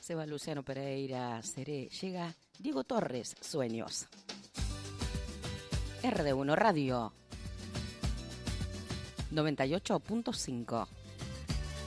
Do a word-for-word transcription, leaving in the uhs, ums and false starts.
Se va Luciano Pereira, Seré. Llega Diego Torres, Sueños. R D uno Radio noventa y ocho punto cinco.